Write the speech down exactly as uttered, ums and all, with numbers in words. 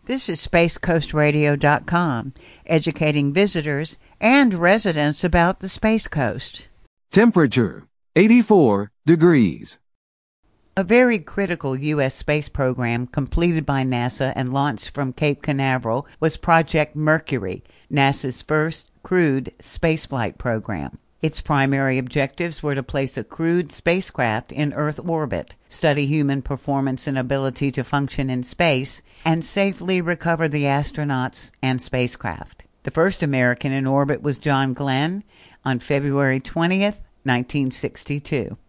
This is space coast radio dot com, educating visitors and residents about the Space Coast. Temperature, eighty-four degrees. A very critical U S space program completed by NASA and launched from Cape Canaveral was Project Mercury, NASA's first crewed spaceflight program. Its primary objectives were to place a crewed spacecraft in Earth orbit, study human performance and ability to function in space, and safely recover the astronauts and spacecraft. The first American in orbit was John Glenn on February twentieth, nineteen sixty-two.